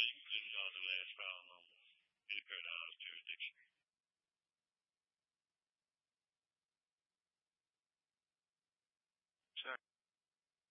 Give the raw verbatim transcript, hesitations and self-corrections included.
included on the last file on Midpart House jurisdiction. Check.